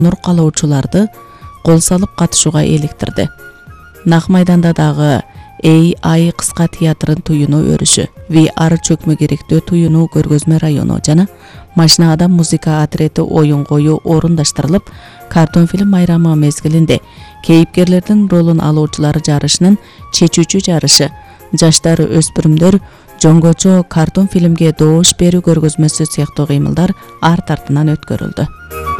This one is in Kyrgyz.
нур калоочуларды кол салып катышууга эликтирди. Нак майданда дагы AI кыска театрын туюну өрүшү, VR чөкмө керектөө туюну көргөзмө району жана Машина адам музыка отрети оюн кою орундаштырылып, картон фильм майрамы мезгилинде кейипкерлердин ролун алуучулар жарышынын чечүүчү жарышы, жаштар өспүрүмдөр жоңгочо картон фильмге доош берүү көргөзмөсү сыяктуу кыймылдар арт артынан өткөрүлдү.